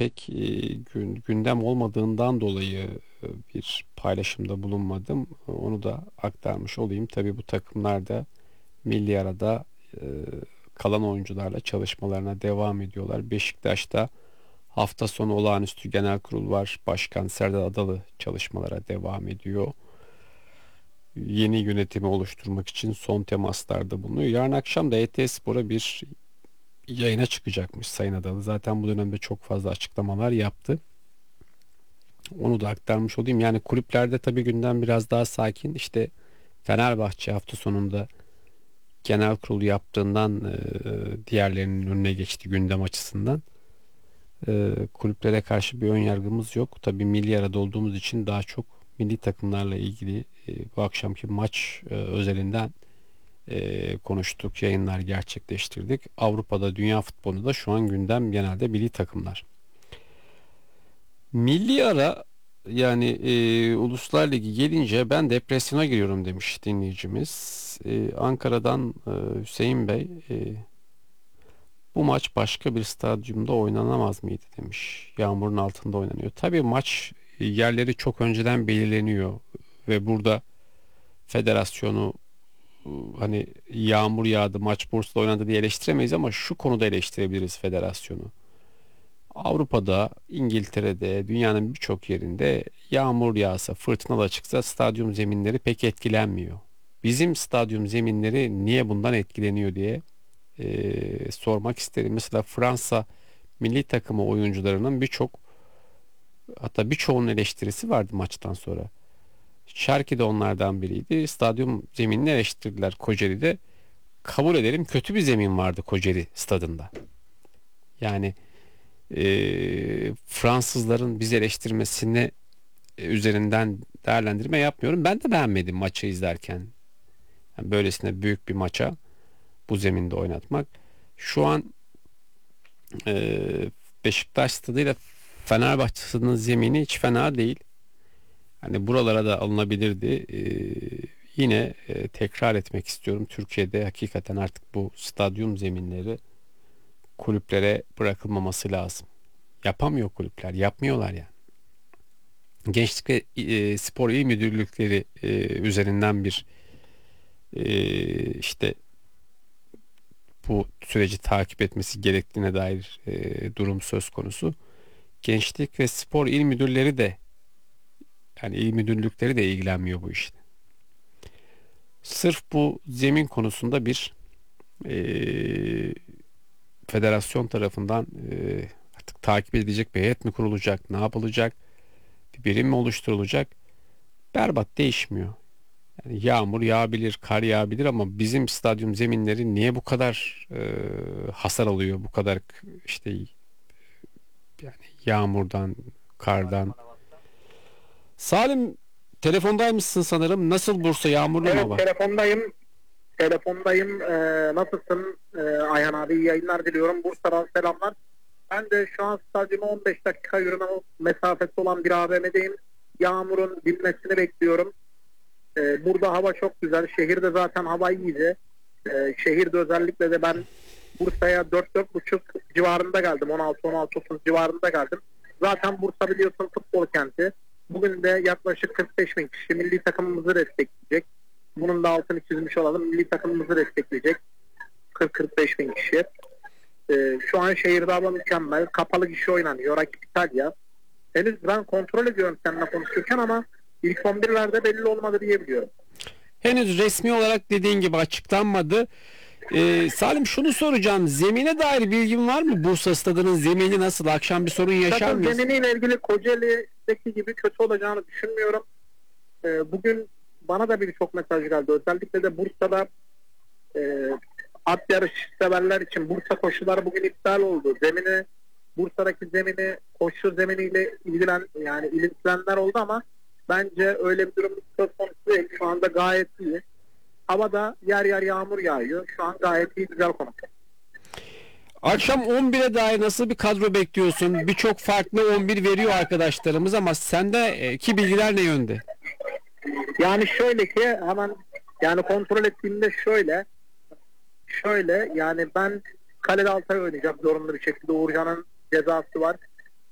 pek gündem olmadığından dolayı bir paylaşımda bulunmadım. Onu da aktarmış olayım. Tabii bu takımlarda milli arada e, kalan oyuncularla çalışmalarına devam ediyorlar. Beşiktaş'ta hafta sonu olağanüstü genel kurul var. Başkan Serdar Adalı çalışmalara devam ediyor. Yeni yönetimi oluşturmak için son temaslarda bulunuyor. Yarın akşam da ETSPOR'a bir yayına çıkacakmış Sayın Adalı. Zaten bu dönemde çok fazla açıklamalar yaptı. Onu da aktarmış olayım. Yani kulüplerde tabii gündem biraz daha sakin. İşte Fenerbahçe hafta sonunda genel kurul yaptığından diğerlerinin önüne geçti gündem açısından. Kulüplere karşı bir ön yargımız yok. Tabii milli arada olduğumuz için daha çok milli takımlarla ilgili bu akşamki maç özelinden konuştuk, yayınlar gerçekleştirdik. Avrupa'da, dünya futbolunda da şu an gündem genelde milli takımlar. Milli ara yani Uluslar Ligi gelince ben depresyona giriyorum demiş dinleyicimiz. Ankara'dan Hüseyin Bey bu maç başka bir stadyumda oynanamaz mıydı demiş. Yağmurun altında oynanıyor. Tabii maç yerleri çok önceden belirleniyor ve burada federasyonu hani yağmur yağdı maç Bursa'da oynandı diye eleştiremeyiz ama şu konuda eleştirebiliriz federasyonu. Avrupa'da, İngiltere'de, dünyanın birçok yerinde yağmur yağsa, fırtınalı çıksa stadyum zeminleri pek etkilenmiyor. Bizim stadyum zeminleri niye bundan etkileniyor diye sormak isterim. Mesela Fransa milli takımı oyuncularının hatta birçoğunun eleştirisi vardı maçtan sonra. Şerki de onlardan biriydi. Stadyum zeminini eleştirdiler Kocaeli'de. Kabul edelim kötü bir zemin vardı Kocaeli stadında. Yani Fransızların bizi eleştirmesini üzerinden değerlendirme yapmıyorum. Ben de beğenmedim maçı izlerken. Yani böylesine büyük bir maça bu zeminde oynatmak. Şu an Beşiktaş stadıyla Fenerbahçe stadının zemini hiç fena değil. Hani buralara da alınabilirdi. Yine tekrar etmek istiyorum. Türkiye'de hakikaten artık bu stadyum zeminleri kulüplere bırakılmaması lazım. Yapamıyor kulüpler, yapmıyorlar yani. Gençlik ve Spor İl Müdürlükleri üzerinden bir işte bu süreci takip etmesi gerektiğine dair durum söz konusu. Gençlik ve Spor İl Müdürleri de yani il müdürlükleri de ilgilenmiyor bu işte. Sırf bu zemin konusunda bir e, federasyon tarafından artık takip edilecek bir heyet mi kurulacak, ne yapılacak, bir birim mi oluşturulacak? Berbat değişmiyor. Yani yağmur yağabilir, kar yağabilir ama bizim stadyum zeminleri niye bu kadar hasar alıyor, bu kadar işte yani yağmurdan, kardan. Salim telefondaymışsın sanırım. Nasıl Bursa yağmurlu mu Evet, hava? telefondayım. Telefondayım. Nasılsın? Ayhan abi, iyi yayınlar diliyorum. Bursa'dan selamlar. Ben de şu an stadyuma 15 dakika yürüme mesafesi olan bir AVM'deyim. Yağmurun dinmesini bekliyorum. Burada hava çok güzel. Şehirde zaten hava iyiydi. Şehirde özellikle de ben Bursa'ya 4-4,5 civarında geldim. 16-16-30 civarında geldim. Zaten Bursa biliyorsun futbol kenti. Bugün de yaklaşık 45 bin kişi milli takımımızı destekleyecek. Bunun da altını çizmiş olalım. Milli takımımızı destekleyecek 40-45 bin kişi. Şu an şehirde hava mükemmel. Kapalı gişe oynanıyor. Rakip İtalya. Henüz ben kontrol ediyorum seninle konuşurken ama ilk 11'lerde belli olmadı diyebiliyorum. Henüz resmi olarak dediğin gibi açıklanmadı. Salim şunu soracağım. Zemine dair bilgin var mı? Bursa stadının zemini nasıl? Akşam bir sorun yaşar Zaten mıyız? zeminiyle ilgili Kocaeli'deki gibi kötü olacağını düşünmüyorum. Bugün bana da birçok mesaj geldi. Özellikle de Bursa'da at yarış severler için Bursa koşuları bugün iptal oldu. Bursa'daki zemini koşu zeminiyle ilgilenenler oldu ama bence öyle bir durum söz konusu değil. Şu anda gayet iyi. Havada yer yer yağmur yağıyor. Şu an gayet iyi, güzel konu. Akşam 11'e dair nasıl bir kadro bekliyorsun? Birçok farklı 11 veriyor arkadaşlarımız ama sendeki bilgiler ne yönde? Yani şöyle ki hemen kontrol ettiğimde şöyle yani ben kalede Altay oynayacağım zorunlu bir şekilde. Uğurcan'ın cezası var.